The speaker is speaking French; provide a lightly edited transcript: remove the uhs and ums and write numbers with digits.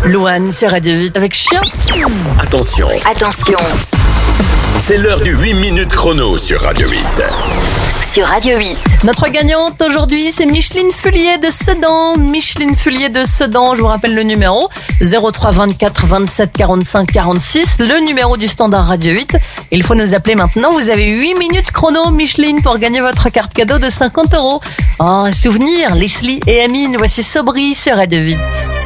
Louane sur Radio 8 avec Chien. Attention, c'est l'heure du 8 minutes chrono sur Radio 8. Sur Radio 8. Notre gagnante aujourd'hui, c'est Micheline Fullier de Sedan. Micheline Fullier de Sedan, je vous rappelle le numéro 03 24 27 45 46, le numéro du standard Radio 8. Il faut nous appeler maintenant. Vous avez 8 minutes chrono, Micheline, pour gagner votre carte cadeau de 50 €. Oh, un souvenir, Leslie et Amine, voici Sobri sur Radio 8.